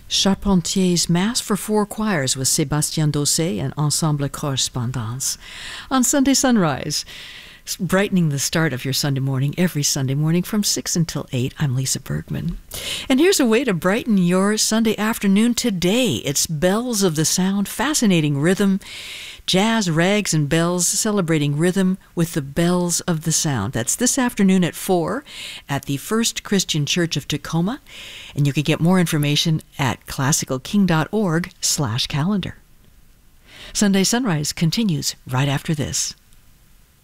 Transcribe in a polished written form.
Charpentier's Mass for Four Choirs with Sébastien Dosset and Ensemble Correspondance on Sunday Sunrise, brightening the start of your Sunday morning every Sunday morning from 6 until 8. I'm Lisa Bergman. And here's a way to brighten your Sunday afternoon today. It's Bells of the Sound, fascinating rhythm, jazz, rags, and bells, celebrating rhythm with the Bells of the Sound. That's this afternoon at 4 at the First Christian Church of Tacoma. And you can get more information at classicalking.org/calendar. Sunday Sunrise continues right after this.